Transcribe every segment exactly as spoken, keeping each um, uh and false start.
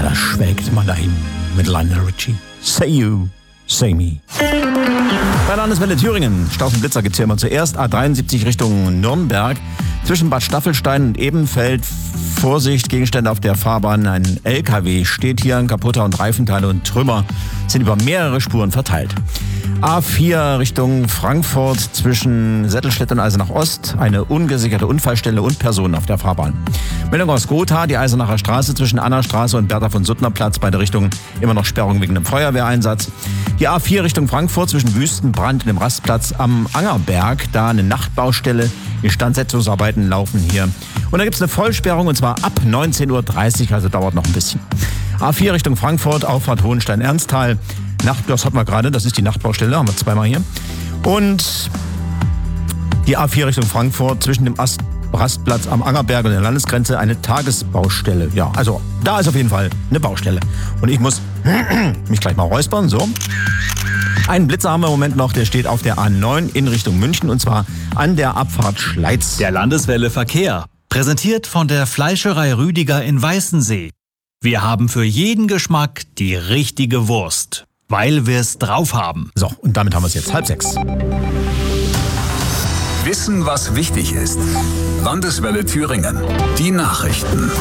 da schwelgt man dahin mit Lionel Richie. Say you, say me. Bei Landeswelle Thüringen, Staus und Blitzer gibt's hier immer zuerst. A dreiundsiebzig Richtung Nürnberg. Zwischen Bad Staffelstein und Ebenfeld, Vorsicht, Gegenstände auf der Fahrbahn. Ein L K W steht hier, ein kaputter und Reifenteile und Trümmer sind über mehrere Spuren verteilt. A vier Richtung Frankfurt zwischen Settelstedt und Eisenach Ost. Eine ungesicherte Unfallstelle und Personen auf der Fahrbahn. Meldung aus Gotha, die Eisenacher Straße zwischen Annastraße und Bertha von Suttner Platz. Beide Richtungen immer noch Sperrung wegen einem Feuerwehreinsatz. Die A vier Richtung Frankfurt zwischen Wüstenbrand und dem Rastplatz am Angerberg. Da eine Nachtbaustelle. Instandsetzungsarbeiten laufen hier. Und da gibt es eine Vollsperrung und zwar ab neunzehn Uhr dreißig, also dauert noch ein bisschen. A vier Richtung Frankfurt, Auffahrt Hohenstein-Ernsthal. Nacht, das hatten wir gerade, das ist die Nachtbaustelle, haben wir zweimal hier. Und die A vier Richtung Frankfurt zwischen dem Ast Rastplatz am Angerberg und der Landesgrenze eine Tagesbaustelle. Ja, also da ist auf jeden Fall eine Baustelle. Und ich muss mich gleich mal räuspern, so. Einen Blitzer haben wir im Moment noch, der steht auf der A neun in Richtung München und zwar an der Abfahrt Schleiz. Der Landeswelle Verkehr, präsentiert von der Fleischerei Rüdiger in Weißensee. Wir haben für jeden Geschmack die richtige Wurst, weil wir es drauf haben. So, und damit haben wir es jetzt halb sechs. Wissen, was wichtig ist. Landeswelle Thüringen. Die Nachrichten.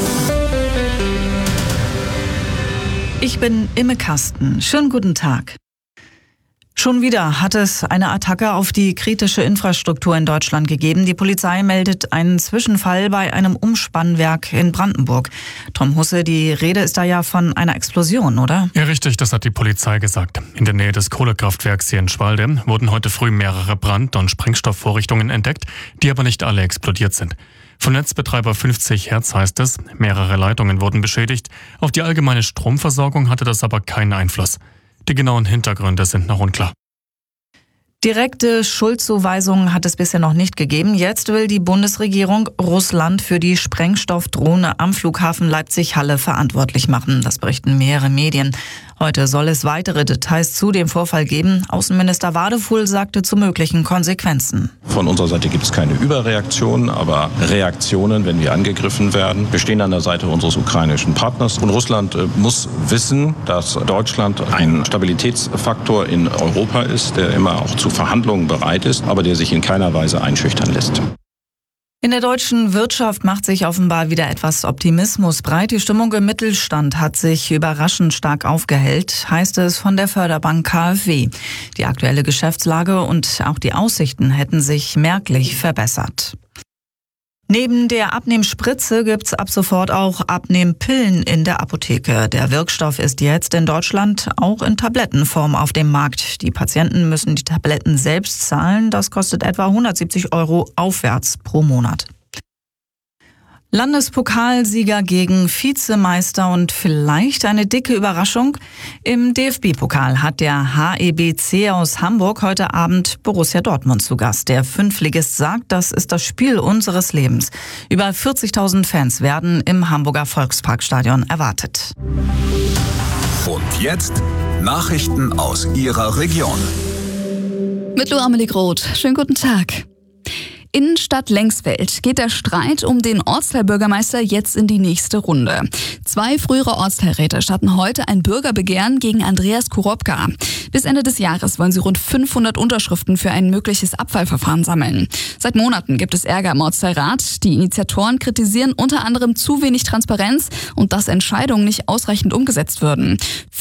Ich bin Imme Kasten. Schönen guten Tag. Schon wieder hat es eine Attacke auf die kritische Infrastruktur in Deutschland gegeben. Die Polizei meldet einen Zwischenfall bei einem Umspannwerk in Brandenburg. Tom Husse, die Rede ist da ja von einer Explosion, oder? Ja, richtig, das hat die Polizei gesagt. In der Nähe des Kohlekraftwerks hier in Schwalde wurden heute früh mehrere Brand- und Sprengstoffvorrichtungen entdeckt, die aber nicht alle explodiert sind. Von Netzbetreiber fünfzig Hertz heißt es, mehrere Leitungen wurden beschädigt. Auf die allgemeine Stromversorgung hatte das aber keinen Einfluss. Die genauen Hintergründe sind noch unklar. Direkte Schuldzuweisungen hat es bisher noch nicht gegeben. Jetzt will die Bundesregierung Russland für die Sprengstoffdrohne am Flughafen Leipzig-Halle verantwortlich machen. Das berichten mehrere Medien. Heute soll es weitere Details zu dem Vorfall geben. Außenminister Wadefuhl sagte zu möglichen Konsequenzen. Von unserer Seite gibt es keine Überreaktionen, aber Reaktionen, wenn wir angegriffen werden. Wir stehen an der Seite unseres ukrainischen Partners. Und Russland äh, muss wissen, dass Deutschland ein Stabilitätsfaktor in Europa ist, der immer auch zu Verhandlungen bereit ist, aber der sich in keiner Weise einschüchtern lässt. In der deutschen Wirtschaft macht sich offenbar wieder etwas Optimismus breit. Die Stimmung im Mittelstand hat sich überraschend stark aufgehellt, heißt es von der Förderbank K f W. Die aktuelle Geschäftslage und auch die Aussichten hätten sich merklich verbessert. Neben der Abnehmspritze gibt's ab sofort auch Abnehmpillen in der Apotheke. Der Wirkstoff ist jetzt in Deutschland auch in Tablettenform auf dem Markt. Die Patienten müssen die Tabletten selbst zahlen. Das kostet etwa hundertsiebzig Euro aufwärts pro Monat. Landespokalsieger gegen Vizemeister und vielleicht eine dicke Überraschung. Im D F B-Pokal hat der H E B C aus Hamburg heute Abend Borussia Dortmund zu Gast. Der Fünftligist sagt, das ist das Spiel unseres Lebens. Über vierzigtausend Fans werden im Hamburger Volksparkstadion erwartet. Und jetzt Nachrichten aus Ihrer Region. Mit Lu Amelie Groth. Schönen guten Tag. Innenstadt Lengsfeld geht der Streit um den Ortsteilbürgermeister jetzt in die nächste Runde. Zwei frühere Ortsteilräte starten heute ein Bürgerbegehren gegen Andreas Kurobka. Bis Ende des Jahres wollen sie rund fünfhundert Unterschriften für ein mögliches Abfallverfahren sammeln. Seit Monaten gibt es Ärger im Ortsteilrat. Die Initiatoren kritisieren unter anderem zu wenig Transparenz und dass Entscheidungen nicht ausreichend umgesetzt würden.